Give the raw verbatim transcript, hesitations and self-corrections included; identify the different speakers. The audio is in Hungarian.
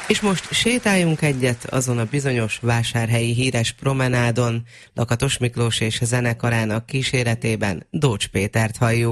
Speaker 1: És most sétáljunk egyet azon a bizonyos vásárhelyi híres promenádon. Lakatos Miklós és zenekarának kíséretében Dócs Pétert halljuk.